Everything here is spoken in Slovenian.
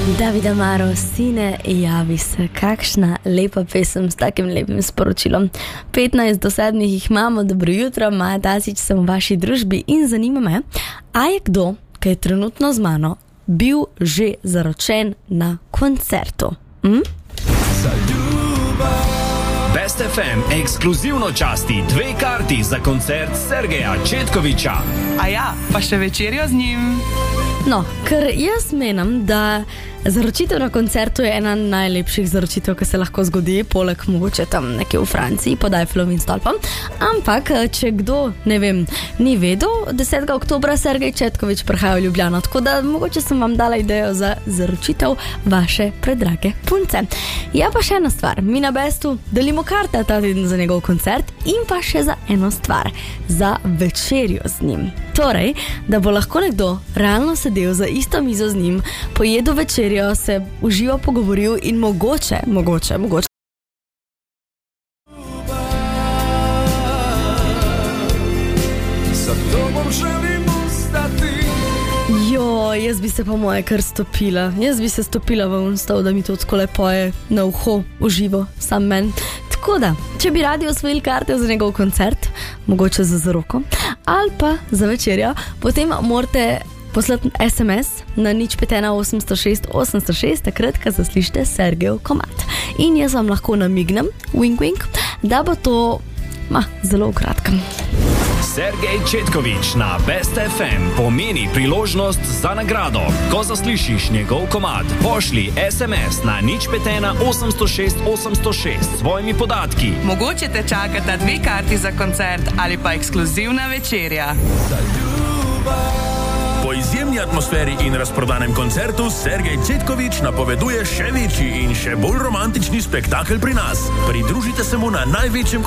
Davida Maro, Sine javi se. Kakšna lepa pesem s takim lepim sporočilom. 6:55 jih imamo, dobro jutro, Maja Dasič sem v vaši družbi in zanima me, a je kdo, ki je trenutno z mano, bil že zaročen na koncertu? Best FM ekskluzivno časti 2 karti za koncert Sergeja Četkoviča. A ja, pa še večerjo z njim. No, ker jaz menim, da zaročitev na koncertu je ena najlepših zaročitev, ki se lahko zgodi, poleg mogoče tam nekje v Franciji pod Eiffelovim stolpom. Ampak, če kdo, ne vem, ni vedel, 10. oktobra Sergej Četkovič prihaja v Ljubljano, tako da mogoče sem vam dala idejo za zaročitev vaše predrage punce. Ja, pa še ena stvar, mi na Bestu delimo karte ta teden za njegov koncert in pa še za eno stvar, za večerjo z njim. Torej, da bo lahko nekdo realno sedel za isto mizo z njim, pojedel večerjo, se uživo pogovoril in mogoče jaz bi se po moje kar stopila. Jaz bi se stopila v unstov, da mi to takole poje na uho, uživo, sam men. Tako da, če bi radi osvojili karte za njegov koncert, mogoče za zaroko, ali pa za večerjo, potem morate poslati SMS na 051 806 806, takrat, ko zaslišite Sergejev komad. In jaz vam lahko namignem, wink wink, da bo to zelo v kratkem. Sergej Četkovič na Best FM pomeni priložnost za nagrado. Ko zaslišiš njegov komad, pošli SMS na 051 806 806 s svojimi podatki. Mogoče te čakata 2 karti za koncert ali pa ekskluzivna večerja. Po izjemni atmosferi in razprodanem koncertu Sergej Četkovič napoveduje še večji in še bolj romantični spektakel pri nas. Pridružite se mu na največjem